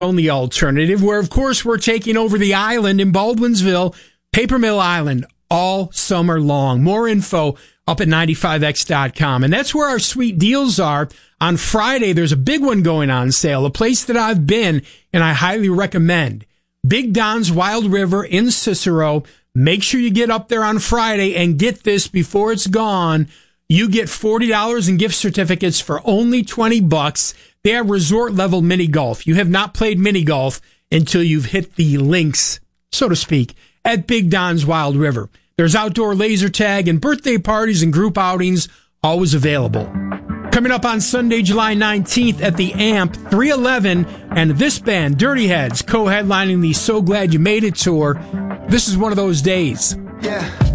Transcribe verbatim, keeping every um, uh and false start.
only alternative, where, of course, we're taking over the island in Baldwinsville, Paper Mill Island, all summer long. More info up at ninety-five x dot com. And that's where our sweet deals are. On Friday, there's a big one going on sale, a place that I've been and I highly recommend. Big Don's Wild River in Cicero. Make sure you get up there on Friday and get this before it's gone. You get forty dollars in gift certificates for only twenty bucks. They have resort level mini golf. You have not played mini golf until you've hit the links, so to speak, at Big Don's Wild River. There's outdoor laser tag and birthday parties and group outings always available. Coming up on Sunday, July nineteenth at the A M P, three eleven, and this band, Dirty Heads, co-headlining the So Glad You Made It tour. This is one of those days. Yeah.